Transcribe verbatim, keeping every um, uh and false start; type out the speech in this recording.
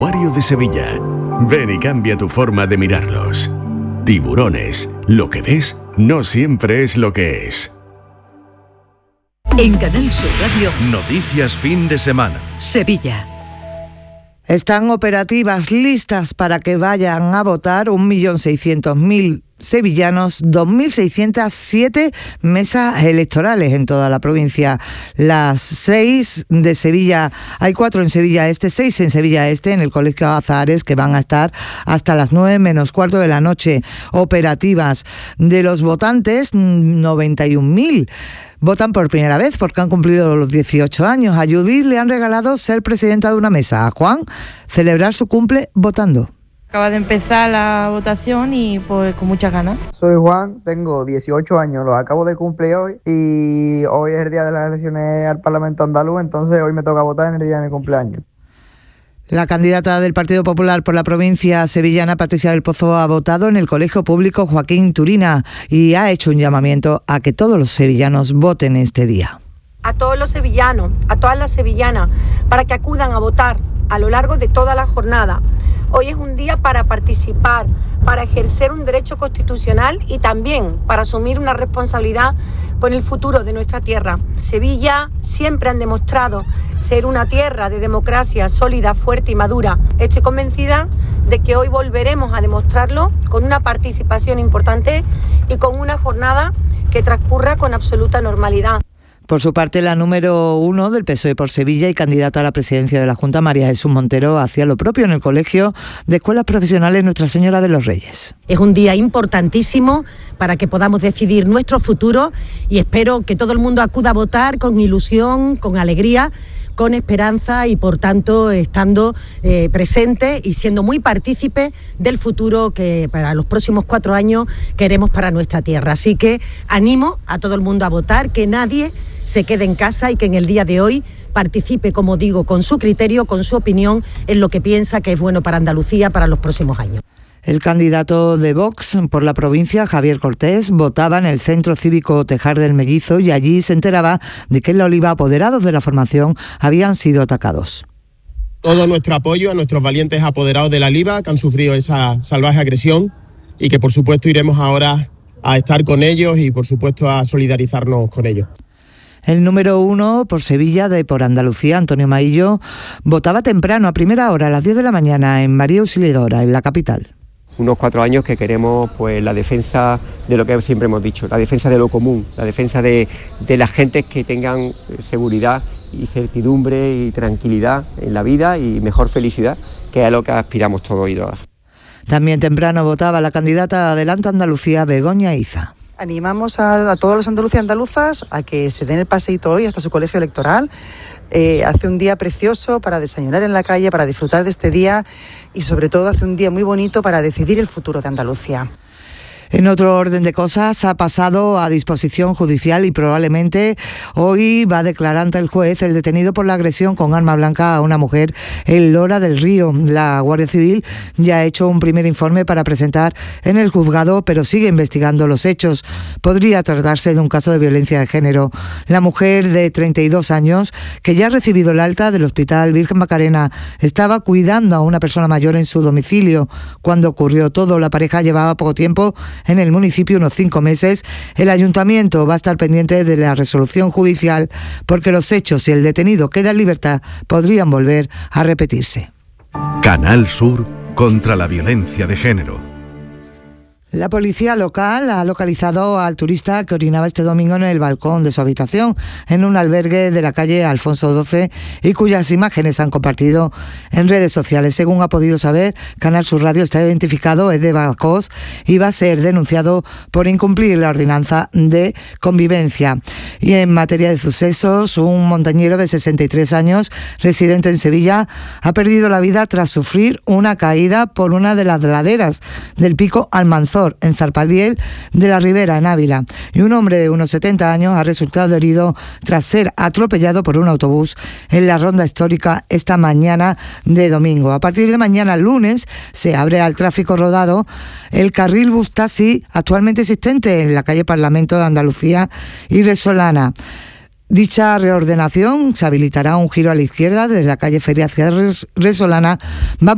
Acuario de Sevilla. Ven y cambia tu forma de mirarlos. Tiburones. Lo que ves no siempre es lo que es. En Canal Sur Radio. Noticias fin de semana. Sevilla. Están operativas, listas para que vayan a votar un millón seiscientos mil sevillanos, dos mil seiscientas siete mesas electorales en toda la provincia. Las seis de Sevilla, hay cuatro en Sevilla Este, seis en Sevilla Este, en el Colegio Azahares, que van a estar hasta las nueve menos cuarto de la noche operativas. De los votantes, noventa y un mil votan por primera vez porque han cumplido los dieciocho años. A Judith le han regalado ser presidenta de una mesa. A Juan, celebrar su cumple votando. Acaba de empezar la votación y pues con muchas ganas. Soy Juan, tengo dieciocho años, los acabo de cumplir hoy y hoy es el día de las elecciones al Parlamento andaluz, entonces hoy me toca votar en el día de mi cumpleaños. La candidata del Partido Popular por la provincia sevillana, Patricia del Pozo, ha votado en el Colegio Público Joaquín Turina y ha hecho un llamamiento a que todos los sevillanos voten este día. A todos los sevillanos, a todas las sevillanas, para que acudan a votar a lo largo de toda la jornada. Hoy es un día para participar, para ejercer un derecho constitucional y también para asumir una responsabilidad con el futuro de nuestra tierra. Sevilla siempre han demostrado ser una tierra de democracia sólida, fuerte y madura. Estoy convencida de que hoy volveremos a demostrarlo con una participación importante y con una jornada que transcurra con absoluta normalidad. Por su parte, la número uno del P S O E por Sevilla y candidata a la presidencia de la Junta, María Jesús Montero, hacía lo propio en el Colegio de Escuelas Profesionales Nuestra Señora de los Reyes. Es un día importantísimo para que podamos decidir nuestro futuro y espero que todo el mundo acuda a votar con ilusión, con alegría, con esperanza y, por tanto, estando eh, presente y siendo muy partícipe del futuro que para los próximos cuatro años queremos para nuestra tierra. Así que animo a todo el mundo a votar, que nadie se quede en casa y que en el día de hoy participe, como digo, con su criterio, con su opinión, en lo que piensa que es bueno para Andalucía para los próximos años. El candidato de Vox por la provincia, Javier Cortés, votaba en el Centro Cívico Tejar del Mellizo y allí se enteraba de que en La Oliva apoderados de la formación habían sido atacados. Todo nuestro apoyo a nuestros valientes apoderados de La Oliva que han sufrido esa salvaje agresión y que por supuesto iremos ahora a estar con ellos y por supuesto a solidarizarnos con ellos. El número uno por Sevilla de por Andalucía, Antonio Maillo, votaba temprano, a primera hora, a las diez de la mañana, en María Auxiliadora, en la capital. Unos cuatro años que queremos pues la defensa de lo que siempre hemos dicho, la defensa de lo común, la defensa de, de las gentes que tengan seguridad y certidumbre y tranquilidad en la vida y mejor felicidad, que es a lo que aspiramos todos y todas. También temprano votaba la candidata de Adelante Andalucía, Begoña Iza. Animamos a, a todos los andaluces y andaluzas a que se den el paseíto hoy hasta su colegio electoral. Eh, hace un día precioso para desayunar en la calle, para disfrutar de este día y sobre todo hace un día muy bonito para decidir el futuro de Andalucía. En otro orden de cosas, ha pasado a disposición judicial y probablemente hoy va a declarar ante el juez el detenido por la agresión con arma blanca a una mujer en Lora del Río. La Guardia Civil ya ha hecho un primer informe para presentar en el juzgado, pero sigue investigando los hechos. Podría tratarse de un caso de violencia de género. La mujer de treinta y dos años, que ya ha recibido el alta del Hospital Virgen Macarena, estaba cuidando a una persona mayor en su domicilio cuando ocurrió todo. La pareja llevaba poco tiempo en el municipio, unos cinco meses. El ayuntamiento va a estar pendiente de la resolución judicial porque los hechos, si el detenido queda en libertad, podrían volver a repetirse. Canal Sur contra la violencia de género. La policía local ha localizado al turista que orinaba este domingo en el balcón de su habitación en un albergue de la calle Alfonso doce y cuyas imágenes han compartido en redes sociales. Según ha podido saber Canal Sur Radio, está identificado, es de Badajoz y va a ser denunciado por incumplir la ordenanza de convivencia. Y en materia de sucesos, un montañero de sesenta y tres años, residente en Sevilla, ha perdido la vida tras sufrir una caída por una de las laderas del Pico Almanzor, en Zarpadiel de la Ribera, en Ávila, y un hombre de unos setenta años ha resultado herido tras ser atropellado por un autobús en la ronda histórica esta mañana de domingo. A partir de mañana lunes se abre al tráfico rodado el carril bus taxi actualmente existente en la calle Parlamento de Andalucía y Resolana. Dicha reordenación se habilitará un giro a la izquierda desde la calle Feria hacia Resolana. Vamos